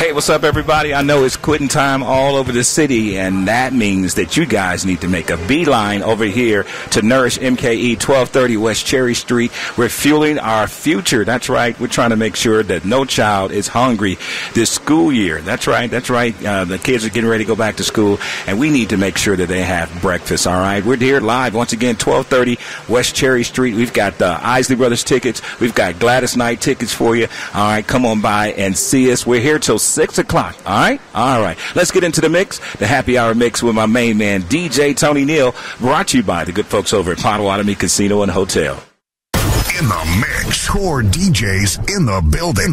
Hey, what's up, everybody? I know it's quitting time all over the city, and that means that you guys need to make a beeline over here to Nourish MKE, 1230 West Cherry Street. We're fueling our future. That's right. We're trying to make sure that no child is hungry this school year. That's right. The kids are getting ready to go back to school, and we need to make sure that they have breakfast, all right? We're here live, once again, 1230 West Cherry Street. We've got Isley Brothers tickets. We've got Gladys Knight tickets for you. All right, come on by and see us. We're here till 6 o'clock, all right? All right. Let's get into the mix, the happy hour mix with my main man, DJ Tony Neal, brought to you by the good folks over at Potawatomi Casino and Hotel. In the mix, core DJs in the building.